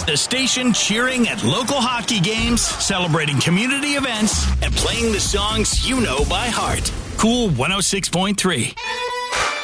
The station cheering at local hockey games, celebrating community events, and playing the songs you know by heart. Cool 106.3.